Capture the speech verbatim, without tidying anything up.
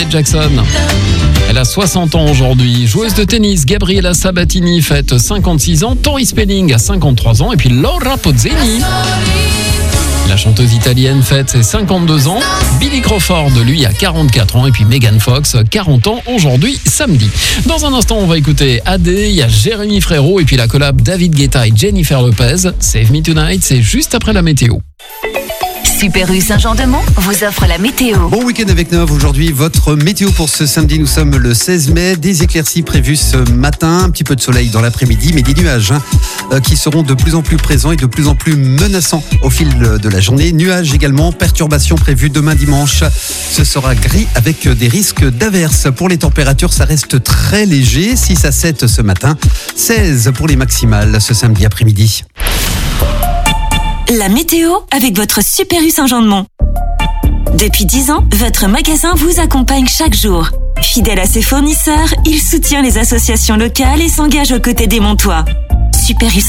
Jackson. Elle a soixante ans aujourd'hui. Joueuse de tennis, Gabriela Sabatini fête cinquante-six ans. Tori Spelling a cinquante-trois ans. Et puis Laura Pozzini. La chanteuse italienne fête ses cinquante-deux ans. Billy Crawford, lui, a quarante-quatre ans. Et puis Megan Fox, quarante ans aujourd'hui, samedi. Dans un instant, on va écouter Adé, il y a Jérémy Frérot et puis la collab David Guetta et Jennifer Lopez. Save Me Tonight, c'est juste après la météo. Super U Saint-Jean-de-Mont vous offre la météo. Bon week-end avec Nov. Aujourd'hui, votre météo pour ce samedi. Nous sommes le seize mai. Des éclaircies prévues ce matin. Un petit peu de soleil dans l'après-midi, mais des nuages hein, euh, qui seront de plus en plus présents et de plus en plus menaçants au fil de la journée. Nuages également. Perturbations prévues demain dimanche. Ce sera gris avec des risques d'averses. Pour les températures, ça reste très léger. six à sept ce matin. seize pour les maximales ce samedi après-midi. La météo avec votre Super U Saint-Jean-de-Mont. Depuis dix ans, votre magasin vous accompagne chaque jour. Fidèle à ses fournisseurs, il soutient les associations locales et s'engage aux côtés des Montois. Super U Saint-Jean-de-Mont.